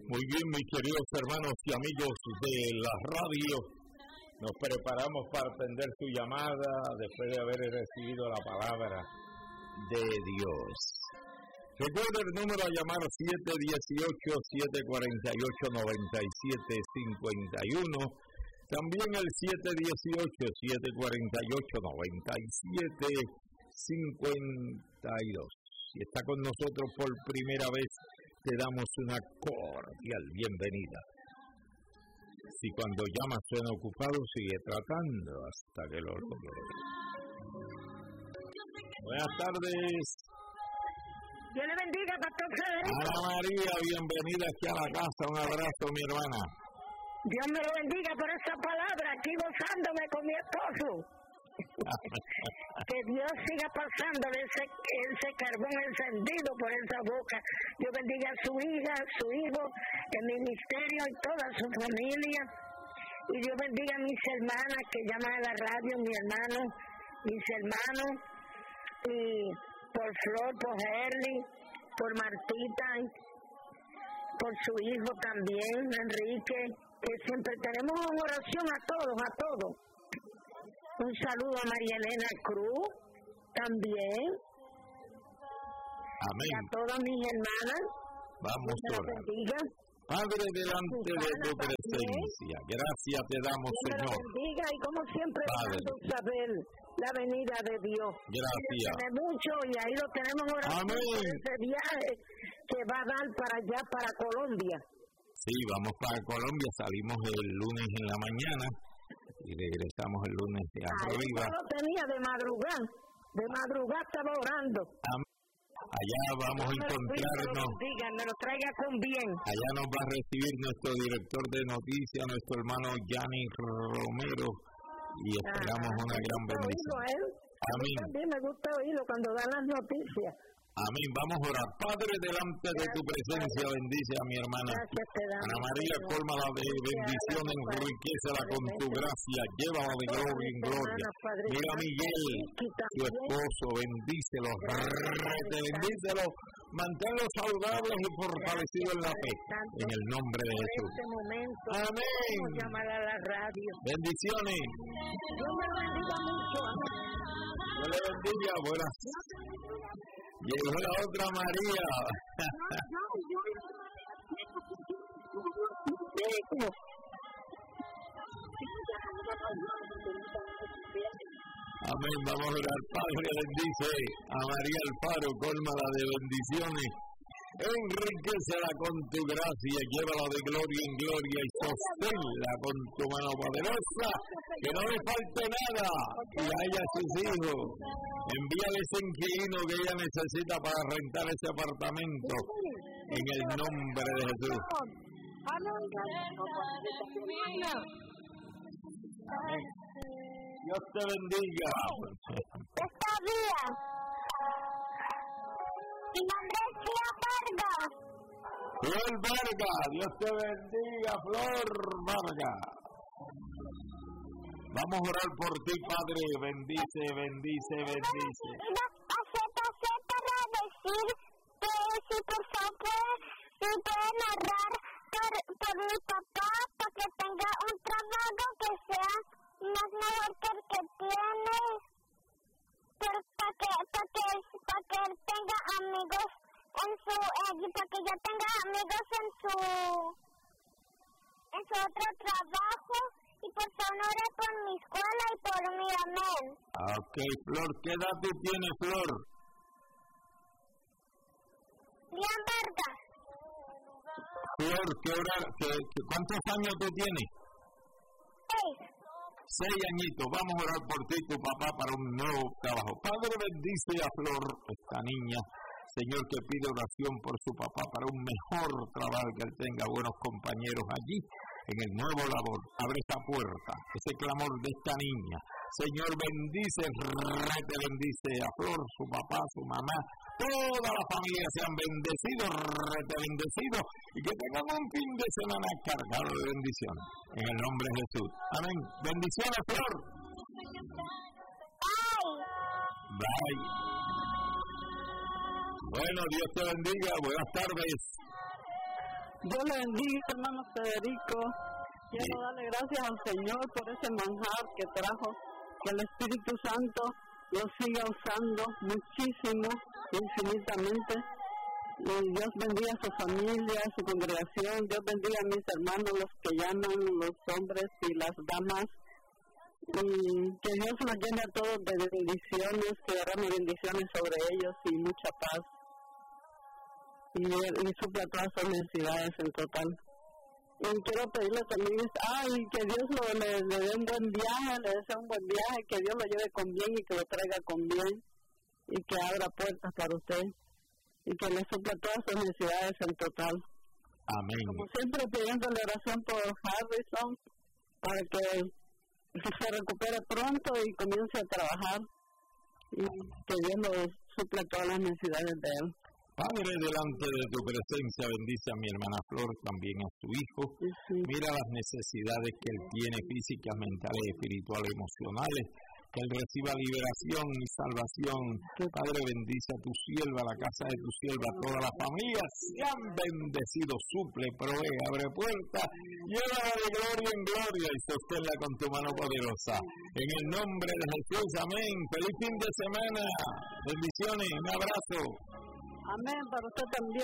Muy bien, mis queridos hermanos y amigos de la radio, nos preparamos para atender su llamada después de haber recibido la palabra de Dios. Recuerda el número a llamar 718-748-9751, también el 718-748-9752. Si está con nosotros por primera vez, te damos una cordial bienvenida. Si cuando llamas suena ocupado, sigue tratando hasta que lo logre. Buenas tardes. Dios le bendiga, Pastor Federico. Ana María, bienvenida aquí a la casa. Un abrazo, mi hermana. Dios me lo bendiga por esa palabra, aquí gozándome con mi esposo. Que Dios siga pasándole ese carbón encendido por esa boca. Dios bendiga a su hija, a su hijo, el ministerio y toda su familia. Y Dios bendiga a mis hermanas que llaman a la radio, mi hermano, mis hermanos, y por Flor, por Herly, por Martita, por su hijo también, Enrique, que siempre tenemos una oración a todos. Un saludo a María Elena Cruz, también. Amén. Y a todas mis hermanas. Vamos a orar. Padre, delante de tu presencia, gracias te damos, Señor. Dios bendiga y como siempre dando saber la venida de Dios. Gracias. Tiene mucho y ahí lo tenemos orando por ese viaje que va a dar para allá, para Colombia. Sí, vamos para Colombia, salimos el lunes en la mañana y regresamos el lunes de arriba. Yo lo tenía de madrugada estaba orando. Allá vamos a encontrarnos. Me lo traiga con bien. Allá nos va a recibir nuestro director de noticias, nuestro hermano Yanni Romero, y esperamos una gran bendición. Amén. También me gusta oírlo cuando dan las noticias. Amén. Vamos a orar. Padre, delante de tu presencia, bendice a mi hermana Ana María, cólmala de bendición, enriquecela con tu gracia, llévala de gloria en gloria. Mira a Miguel, su esposo, bendícelo, bendícelo, manténlo saludables y fortalecidos en la fe, en el nombre de Jesús. Amén. Bendiciones. Dios me bendiga mucho. Dios le bendiga. Buenas. Llegó la otra María. Amén. Vamos a orar. Padre, bendice a María Alfaro, cólmala de bendiciones. Enriquecela con tu gracia, llévala de gloria en gloria y sosténla con tu mano poderosa, que no le falte nada, y a ella a sus hijos. Envíale ese inquilino que ella necesita para rentar ese apartamento, en el nombre de Jesús. Amén. Dios te bendiga. Está bien. Mi nombre es Flor Vargas. Flor Vargas, Dios te bendiga, Flor Vargas. Vamos a orar por ti, Padre. Bendice. Para decir que si por favor me puede narrar por mi papá para que tenga un trabajo que sea más mejor que el que tiene. Para que él tenga amigos para que yo tenga amigos en su otro trabajo, y por favor ore por mi escuela y por mi amén. Ok, Flor, ¿qué edad tú tienes, Flor? Bien, Vargas. Flor, ¿cuántos años tú tienes? 6 añitos. Vamos a orar por ti y tu papá para un nuevo trabajo. Padre, bendice a Flor, esta niña. Señor, que pide oración por su papá para un mejor trabajo, que él tenga buenos compañeros allí en el nuevo labor. Abre esa puerta, ese clamor de esta niña. Señor, bendice a Flor, su papá, su mamá, toda la familia sean bendecidos, bendecidos, y que tengan un fin de semana cargado de bendición. En el nombre de Jesús. Amén. Bendiciones, Flor. Bye. Bueno, Dios te bendiga. Buenas tardes. Dios le bendiga, hermano Federico. Quiero darle gracias al Señor por ese manjar que trajo, que el Espíritu Santo lo siga usando muchísimo, infinitamente. Y Dios bendiga a su familia, a su congregación. Dios bendiga a mis hermanos, los que llaman, los hombres y las damas. Y que Dios los llene a todos de bendiciones, que derrame bendiciones sobre ellos y mucha paz. Y supla todas sus necesidades en total. Y quiero pedirle también, que Dios le dé un buen viaje, le desea un buen viaje, que Dios lo lleve con bien y que lo traiga con bien, y que abra puertas para usted, y que le supla todas sus necesidades en total. Amén. Como siempre, pidiéndole oración por Harrison, para que se recupere pronto y comience a trabajar, y que Dios lo supla todas las necesidades de él. Padre, delante de tu presencia, bendice a mi hermana Flor, también a su hijo. Sí. Mira las necesidades que él tiene, físicas, mentales, espirituales, emocionales. Que él reciba liberación y salvación. Padre, bendice a tu sierva, a la casa de tu sierva, a todas las familias. Sean bendecidos, suple, provee, abre puertas, llévala de gloria en gloria y sosténla con tu mano poderosa. En el nombre de Jesús, amén. Feliz fin de semana. Bendiciones, un abrazo. Amén, para usted también.